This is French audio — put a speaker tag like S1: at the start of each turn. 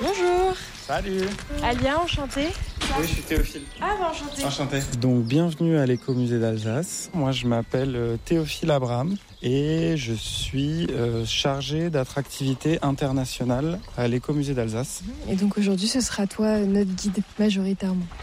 S1: Bonjour.
S2: Salut.
S1: Alia, enchantée.
S2: Oui, je suis Théophile.
S1: Ah bah enchanté.
S2: Enchanté. Donc bienvenue à l'Écomusée d'Alsace. Moi je m'appelle Théophile Abraham et je suis chargé d'attractivité internationale à l'Écomusée d'Alsace.
S3: Et donc aujourd'hui ce sera toi notre guide majoritairement.